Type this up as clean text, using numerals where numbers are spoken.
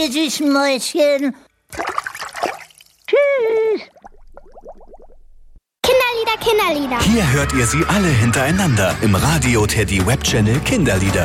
ihr süßen Mäuschen. Tschüss. Kinderlieder, Kinderlieder. Hier hört ihr sie alle hintereinander im Radio Teddy Web Channel Kinderlieder.